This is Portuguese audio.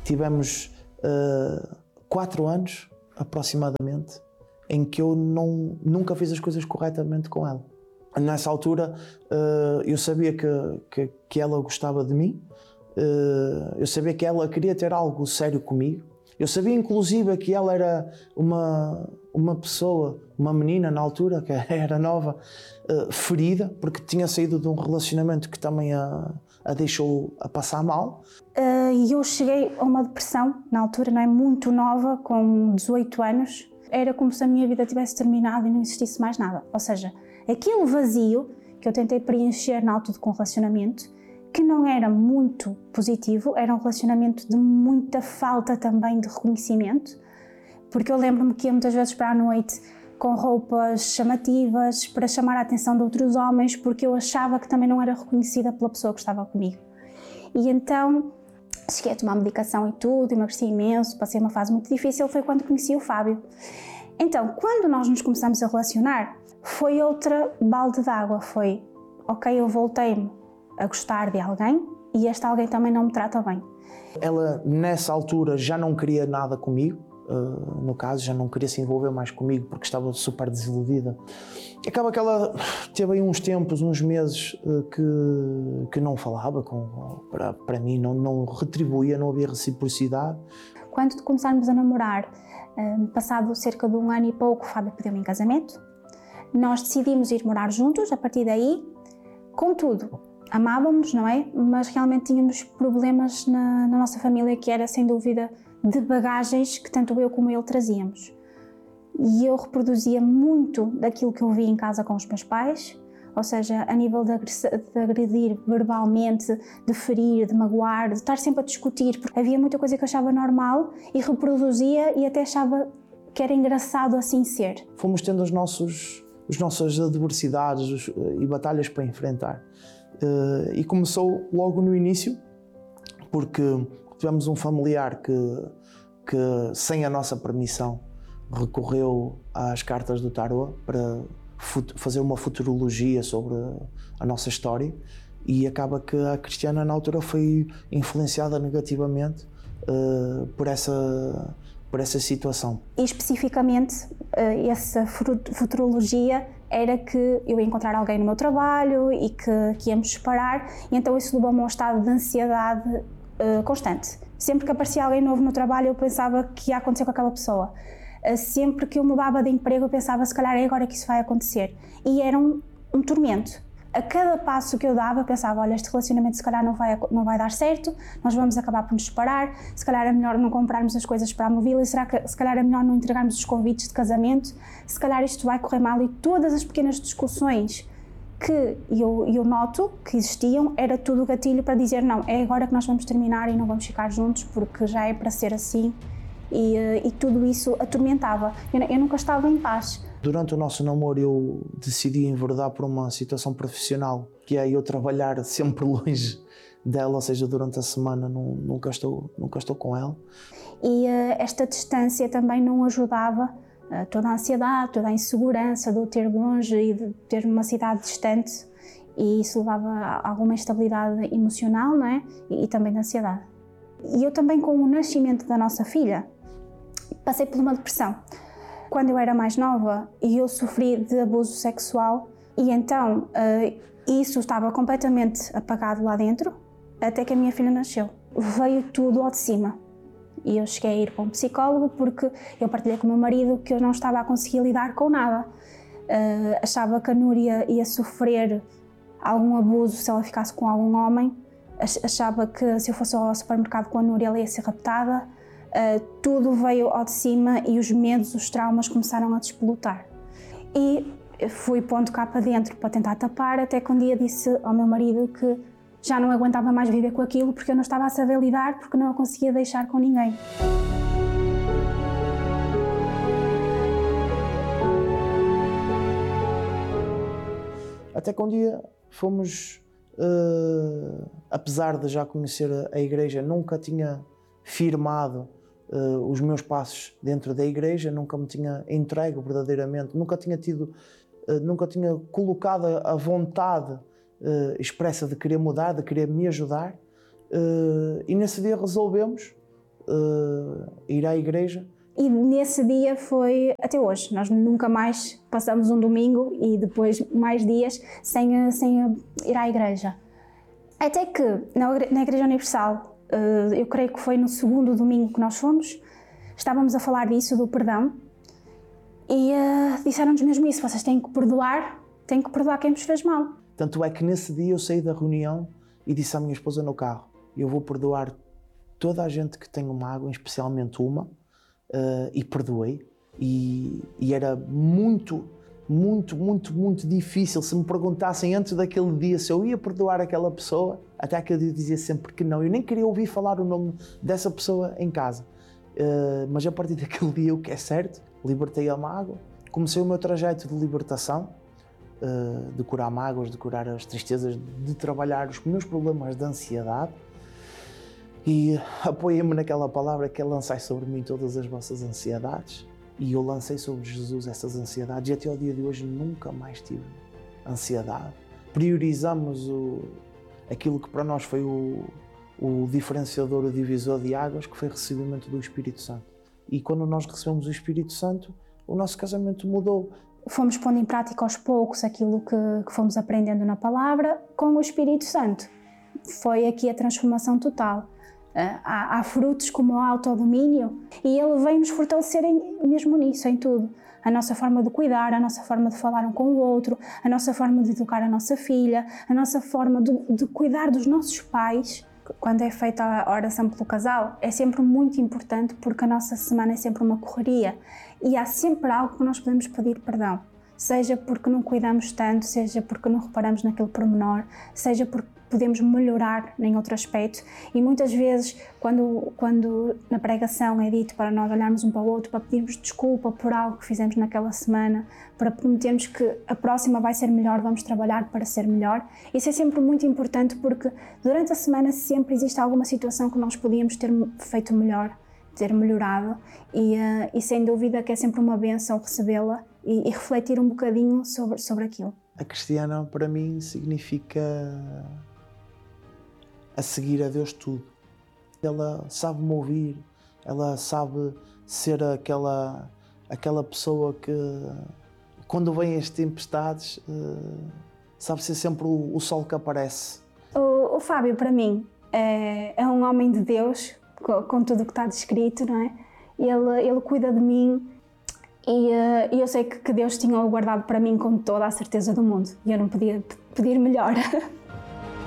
tivemos 4 anos, aproximadamente, em que eu nunca fiz as coisas corretamente com ela. Nessa altura, eu sabia que ela gostava de mim, eu sabia que ela queria ter algo sério comigo, eu sabia inclusive que ela era uma pessoa, uma menina na altura, que era nova, ferida, porque tinha saído de um relacionamento que também a deixou a passar mal. E eu cheguei a uma depressão, na altura, não é, muito nova, com 18 anos. Era como se a minha vida tivesse terminado e não existisse mais nada. Ou seja, aquele vazio que eu tentei preencher na altura com o relacionamento, que não era muito positivo, era um relacionamento de muita falta também de reconhecimento, porque eu lembro-me que ia muitas vezes para a noite com roupas chamativas para chamar a atenção de outros homens, porque eu achava que também não era reconhecida pela pessoa que estava comigo. E então cheguei a tomar medicação e tudo, emagreci imenso, passei uma fase muito difícil, foi quando conheci o Fábio. Então, quando nós nos começamos a relacionar, foi outra balde de água, foi, ok, eu voltei-me a gostar de alguém e este alguém também não me trata bem. Ela, nessa altura, já não queria nada comigo, no caso, já não queria se envolver mais comigo porque estava super desiludida. Acaba que ela teve aí uns tempos, uns meses que não falava, para mim não retribuía, não havia reciprocidade. Quando começámos a namorar, passado cerca de 1 ano e pouco, o Fábio pediu-me em casamento. Nós decidimos ir morar juntos, a partir daí, contudo, amávamos, não é? Mas realmente tínhamos problemas na nossa família, que era, sem dúvida, de bagagens que tanto eu como ele trazíamos. E eu reproduzia muito daquilo que eu via em casa com os meus pais, ou seja, a nível de agredir verbalmente, de ferir, de magoar, de estar sempre a discutir, porque havia muita coisa que eu achava normal e reproduzia e até achava que era engraçado assim ser. Fomos tendo as nossas adversidades e batalhas para enfrentar. E começou logo no início, porque tivemos um familiar que sem a nossa permissão, recorreu às cartas do tarot para fazer uma futurologia sobre a nossa história, e acaba que a Cristiana na altura foi influenciada negativamente por essa situação. E especificamente essa futurologia era que eu ia encontrar alguém no meu trabalho e que íamos separar, e então isso levou-me a um estado de ansiedade constante. Sempre que aparecia alguém novo no trabalho eu pensava que ia acontecer com aquela pessoa. Sempre que eu mudava de emprego eu pensava, se calhar é agora que isso vai acontecer. E era um tormento. A cada passo que eu dava eu pensava, olha, este relacionamento se calhar não vai dar certo, nós vamos acabar por nos separar, se calhar é melhor não comprarmos as coisas para a mobília, será que se calhar é melhor não entregarmos os convites de casamento, se calhar isto vai correr mal. E todas as pequenas discussões que eu noto que existiam, era tudo gatilho para dizer, não, é agora que nós vamos terminar e não vamos ficar juntos porque já é para ser assim. E tudo isso atormentava. Eu nunca estava em paz. Durante o nosso namoro eu decidi enverdar por uma situação profissional, que é eu trabalhar sempre longe dela, ou seja, durante a semana nunca estou com ela. E esta distância também não ajudava, toda a ansiedade, toda a insegurança de eu ter longe e de ter uma cidade distante, e isso levava a alguma instabilidade emocional, não é? E também de ansiedade. E eu também, com o nascimento da nossa filha, passei por uma depressão. Quando eu era mais nova e eu sofri de abuso sexual, e então isso estava completamente apagado lá dentro, até que a minha filha nasceu. Veio tudo ao de cima. E eu cheguei a ir para um psicólogo porque eu partilhei com o meu marido que eu não estava a conseguir lidar com nada. Achava que a Núria ia sofrer algum abuso se ela ficasse com algum homem. Achava que se eu fosse ao supermercado com a Núria ela ia ser raptada. Tudo veio ao de cima e os medos, os traumas começaram a despolutar. E fui pondo cá para dentro para tentar tapar, até que um dia disse ao meu marido que já não aguentava mais viver com aquilo porque eu não estava a saber lidar, porque não a conseguia deixar com ninguém. Até que um dia fomos, apesar de já conhecer a igreja, nunca tinha firmado os meus passos dentro da igreja, nunca me tinha entregue verdadeiramente, nunca tinha colocado a vontade expressa de querer mudar, de querer me ajudar, e nesse dia resolvemos ir à igreja. E nesse dia foi até hoje. Nós nunca mais passamos um domingo e depois mais dias sem ir à igreja. Até que na Igreja Universal, eu creio que foi no segundo domingo que nós fomos, estávamos a falar disso, do perdão, e disseram-nos mesmo isso: vocês têm que perdoar quem vos fez mal. Tanto é que nesse dia eu saí da reunião e disse à minha esposa no carro: eu vou perdoar toda a gente que tem uma água, especialmente uma, e perdoei. E era muito difícil. Se me perguntassem antes daquele dia se eu ia perdoar aquela pessoa, até aquele dia eu dizia sempre que não. Eu nem queria ouvir falar o nome dessa pessoa em casa. Mas a partir daquele dia, o que é certo, libertei a mágoa, comecei o meu trajeto de libertação, de curar mágoas, de curar as tristezas, de trabalhar os meus problemas de ansiedade, e apoiei-me naquela palavra que é: lançai sobre mim todas as vossas ansiedades. E eu lancei sobre Jesus essas ansiedades, e até ao dia de hoje nunca mais tive ansiedade. Priorizamos aquilo que para nós foi o diferenciador, o divisor de águas, que foi o recebimento do Espírito Santo. E quando nós recebemos o Espírito Santo, o nosso casamento mudou. Fomos pondo em prática aos poucos aquilo que fomos aprendendo na palavra com o Espírito Santo. Foi aqui a transformação total. Há frutos como o autodomínio, e ele vem nos fortalecer mesmo nisso, em tudo. A nossa forma de cuidar, a nossa forma de falar um com o outro, a nossa forma de educar a nossa filha, a nossa forma de cuidar dos nossos pais. Quando é feita a oração pelo casal, é sempre muito importante, porque a nossa semana é sempre uma correria e há sempre algo que nós podemos pedir perdão. Seja porque não cuidamos tanto, seja porque não reparamos naquele pormenor, seja porque podemos melhorar em outro aspecto. E muitas vezes, quando na pregação é dito para nós olharmos um para o outro, para pedirmos desculpa por algo que fizemos naquela semana, para prometermos que a próxima vai ser melhor, vamos trabalhar para ser melhor, isso é sempre muito importante, porque durante a semana sempre existe alguma situação que nós podíamos ter feito melhor, ter melhorado, e sem dúvida que é sempre uma bênção recebê-la e refletir um bocadinho sobre aquilo. A cristiana, para mim, significa a seguir a Deus tudo. Ela sabe-me ouvir, ela sabe ser aquela pessoa que, quando vêm as tempestades, sabe ser sempre o sol que aparece. O Fábio, para mim, é um homem de Deus, com tudo o que está descrito, não é? Ele cuida de mim, e eu sei que Deus tinha-o guardado para mim com toda a certeza do mundo, e eu não podia pedir melhor.